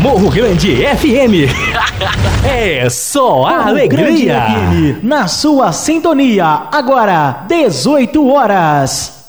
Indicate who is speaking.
Speaker 1: Morro Grande FM. É só a alegria.
Speaker 2: Grande FM, na sua sintonia, agora 18 horas.